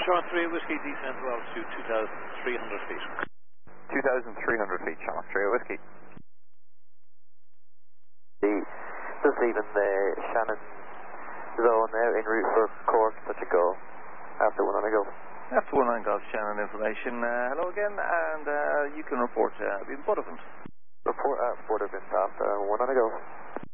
Short 3 Whiskey, descend to altitude 2,300 feet. 2,300 feet, Charlotte 3 Whiskey. Just leaving the Shannon zone now, en route for Cork, touch and go. After 19 Golf. After 19 Golf, Shannon information. Hello again, and you can report in Butterfant. Report at Butterfant after 19 Golf.